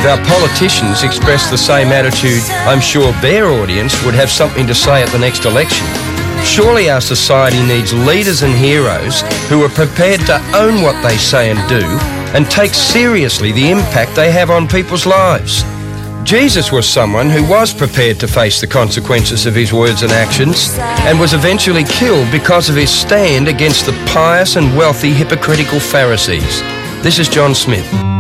If our politicians expressed the same attitude, I'm sure their audience would have something to say at the next election. Surely our society needs leaders and heroes who are prepared to own what they say and do and take seriously the impact they have on people's lives. Jesus was someone who was prepared to face the consequences of his words and actions and was eventually killed because of his stand against the pious and wealthy hypocritical Pharisees. This is John Smith.